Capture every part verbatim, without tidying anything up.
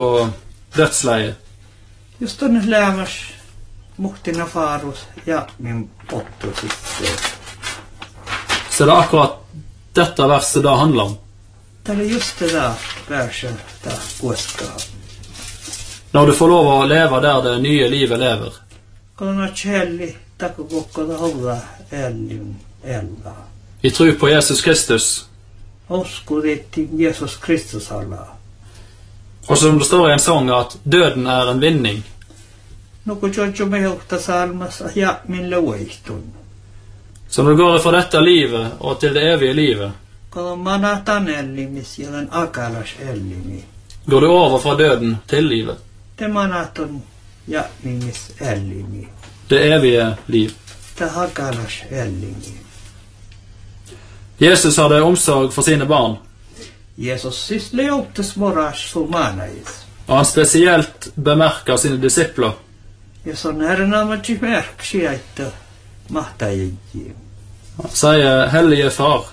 på dødsleie. Just on lämmäs muhtina farus ja min pottu sitten. Så det er akkurat dette verset det handler om. Det er just det der verset der kuoskaa. Når du får lov å leve der det nye livet lever. Kun on kjelli takokokko da olla ellin ella. I tro på Jesus Kristus. Uskotettiin Jesus Kristus alla. Og som det står i en sang at døden er en vinning. Nuku jojo me hokta salmas ja min loistun. Så når du går fra dette livet og til det evige livet, kun manatan ellimis jolen akalas ellimi. går du over fra døden til livet. Det manaton ja mimis ellimi. Det evige liv. Det akalas ellimi. Jesus hadde omsorg for sine barn. Jesus siis leoptes moras sumanais. Og han spesielt bemerker sine disipler. Ja son hernamatsi merksi, että mahtajia. Han sier, Hellige Far,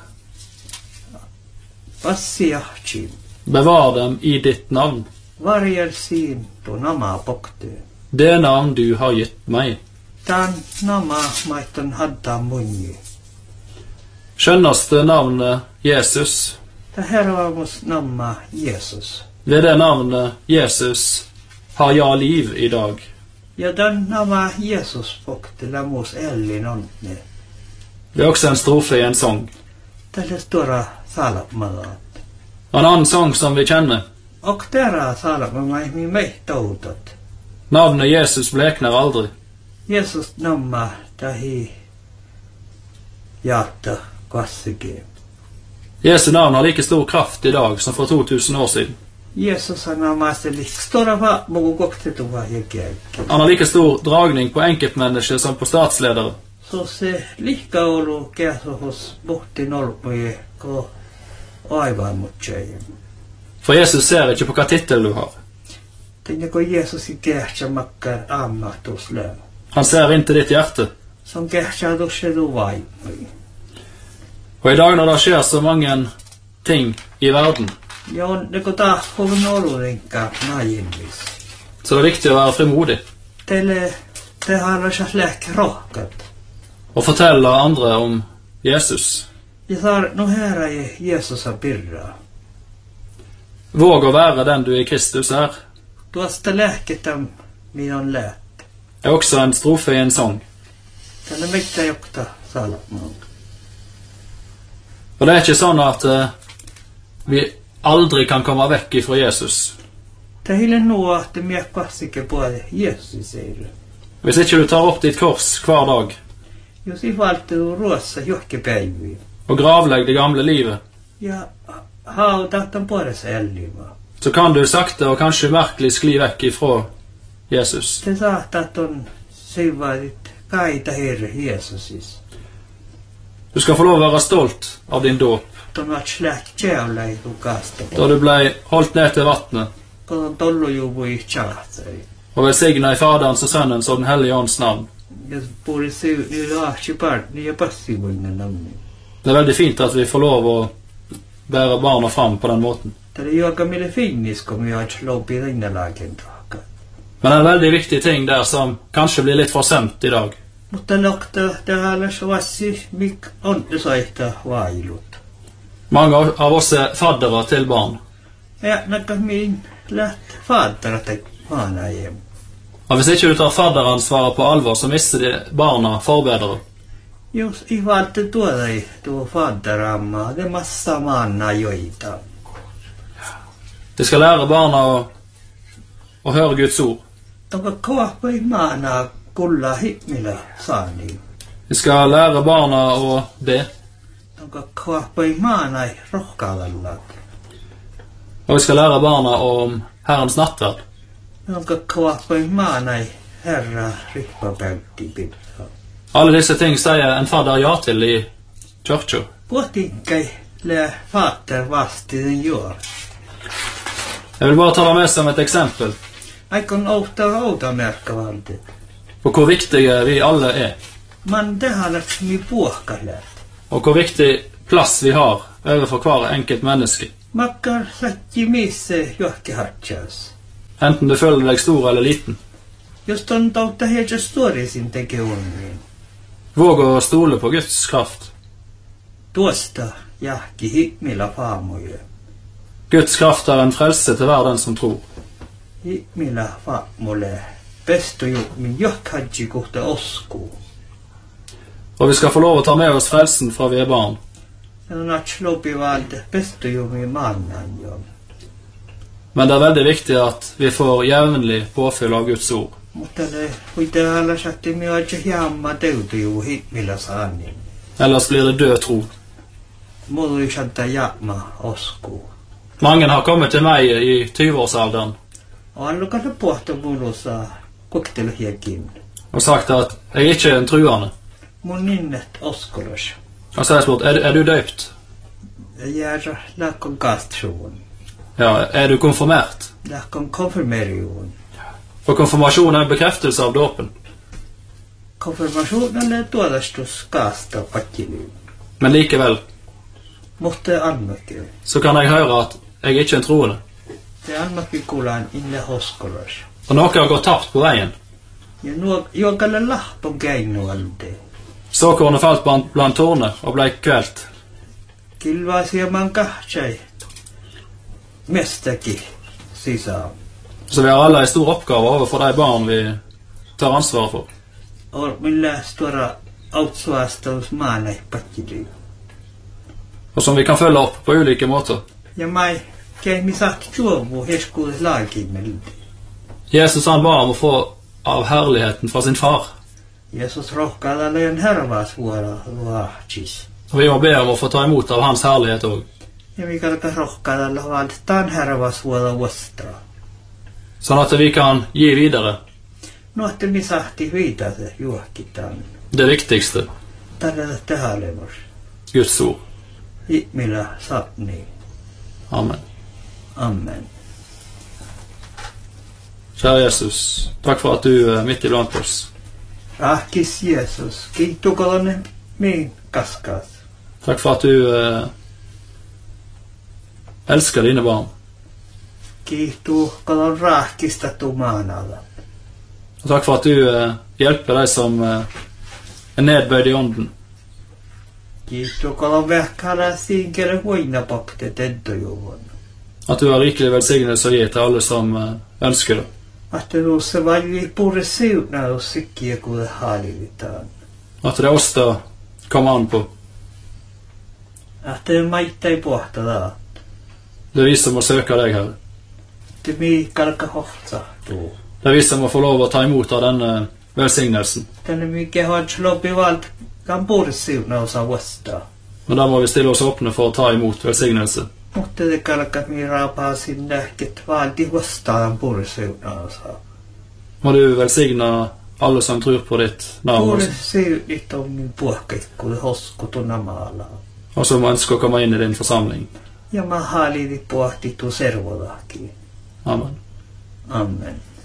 Passiahtsi. bevar dem i ditt navn. Varjel siin tu nama pokte. Det navn du har gitt meg. Tan nama maitton hadda munni. Skjønneste navnet Jesus. Ta hervamus namma Jesus. Ved det navnet Jesus har jeg liv i dag. Ja dan nama Jesus pokte lamus ellin onne. Det er også en strofe i en sang. Tälle stora salapmalat. Og en annen sang som vi kjenner. Ok tera salapmamai mi mehtoutot. Navnet Jesus blekner aldri. Jesus namma tahi jatta kassike. Jesu navn har like stor kraft i dag som for to tusen år siden. Jesus han namma se lik stora va mogu kokte tuva jekek. Han har like stor dragning på enkeltmennesker som på statsledere. Så se lika olu käso hos bohti norpoje ko aivan mutseje. For Jesus ser ikke på hva tittel du har. Tänne ko Jesus i kähtsä makkar ammattuslöv. Han ser inn til ditt hjerte. Som kähtsä dusse du vaipui. Og i dag når det skjer så mange ting i verden, Ja on ne ko taas kovin olurenka najinvis. så det er viktig å være frimodig. Teille te harrasas lähkä rohkat. Og fortelle andre om Jesus. Ja tar no herraje Jeesusa pirraa. Våg å være den du i Kristus er. Tuosta lähketäm minun läht. Er også en strofe i en sang. Tänne mittä jokta salapmaan. Og det er ikke sånn at uh, vi aldri kan komme vekk ifra Jesus. Det er hele nå at det mye klassiker på det Jesus sier. Hvis ikke du tar opp ditt kors hver dag, Jos i valgte du rosa jokkepäiviä. og gravlegg det gamle livet, Ja haudat on på det selliva. så kan du sakte og kanskje merkelig skli vekk ifra Jesus. Det saatat on syvadit kaita herre Jeesusis. Du skal få lov å være stolt av din dåp, Ton vaat släht tjävlai lukasta. da du ble holdt ned til vattnet, Kun on tollu juvui tjaatsari. og velsignet i Faderens og Sønnens og den hellige ånds navn. Jos puoli syy, niin laahti partni ja passivuinen namni. Det er veldig fint at vi får lov å bære barna fram på den måten. Det er jo aika mille finnis, kun vi har slåpit rinnalagen taakka. Men det er en veldig viktig ting der som kanskje blir litt forsømt i dag. Mutta nokta täällä vassi mik on saita vailut. Mange av oss er faddere til barn. Ja nakka min läht faddara maana hjem. Og hvis ikke du tar fadderansvaret på alvor, så mister de barna forbedere. Jos i valgte tuoda ei tuo faddarammaa, det massa maana joita. De skal lære barna å, å høre Guds ord. Tonka koapoi maana kulla himmillä saani. De skal lære barna å be. Tonka koapoi maana ei rohkaalalla. Og vi skal lære barna om Herrens nattverd. Tonka koapoi maana ei herra rippapäytti pitää. Alle disse ting sier en fadder ja til i kirka. Puotinkai lää fatter vasti den juor. Jeg vil bare ta det med som et eksempel Aikon outa outa merkkavalti. på hvor viktige vi alle er, Man tehalat mi puohkalet. og hvor viktig plass vi har overfor hver enkelt menneske. Makkar sakki misse johki hatsjas. enten du føler deg stor eller liten. Just on tautta heitä storisin tekeuniin. Våg å stole på Guds kraft. Tuosta jahki hikmillä faamoje. Guds kraft er en frelse til hver den som tror. Hikmillä faamolle pestoju min jokkadji kohta osku. Og vi skal få lov å ta med oss frelsen fra vi er barn. Nats lopivalde pestoju min mannan jo. Men det er veldig viktig at vi får jevnlig påfyll av Guds ord. Mutta ne pitää olla satti mi aja hiamma teutuju hikmillä saanin. Ellers blir det død tro. Mulla ei santa jamma osku. Mange har kommet til meg i tyve-årsalderen Og han lukkade pohta mulossa kokteluhiekin. og sagt at jeg ikke er en truende. Mun ninnet oskolos. Og så har jeg spurt, er, er du døypt? Jäädä läkkon kastsuun. Ja, er du konfirmert? Läkkon konfirmeriun. For konfirmasjon er en bekreftelse av dåpen. Konfirmationen tuodastus kaasta pattilyyn. Men likevel, Mutta anmakki. så kan jeg høre at jeg ikke er en troende. Se anmakki kuulaan inne hoskolos. Og noe har gått tapt på veien. Ja nuo juokalle lahpon käinualde. Såkornet falt blant, blant tårne og ble kvelt. Kilvaisia man kahtsai. Mestaki sisään. Så vi har alle en stor oppgave overfor de barn vi tar ansvar for. Og millä stora outsuastaus maanai pattilyyn. Og som vi kan følge opp på ulike måter. Ja mai käimi saat juomu heskuudes laakimelti. Jesus han ba om å få av herligheten fra sin far. Jeesus rohkaada leon hervas vuora luahtis. Og vi må be om å få ta imot av hans herlighet også. Ja mikä alkaa rohkaada lavaltaan hervas vuora vuostra. Sånn at vi kan gi videre Nuotte mi sahti viitase juohkitaan. det viktigste, Tarjata tehalemus. Guds ord. Hikmillä saapni. Amen. Amen. Kjære Jesus, takk for at du er midt iblant oss. Rahkis Jeesus, kiittukolone min kaskas. Takk for at du eh, elsker dine barn. Kiittukolon rahkista tumaanalla. Og takk for at du eh, hjelper de som eh, er nedbøyd i ånden. Kiittukolon vehkala sinkele huinapapte tentojuvon. At du har rikelig velsignelse å gi til alle som eh, ønsker det. Että nuussa valli pure siunaus sikkiä kuule haalivitaan. At det er oss det kommer an på. Että maittai pohtada. Det er vi som må søke deg, Herre. Että mi kalka hohtsahtuu. Det er vi som må få lov å ta imot av denne velsignelsen. Tänne mi kehots lopi valt kan pure siunausa vasta. Men da må vi stille oss åpne for å ta imot velsignelse. Mutta te kalka mi raapaa sinne, että valti vastaan pure siunausa. Må du velsigne alle som tror på ditt navn Pure også. siunit on min puhkeikkulle hoskutuna maala. Og som ønsker å komme inn i din forsamling. Ja mä haalivi pohtitu servolahki. Amen. Amen.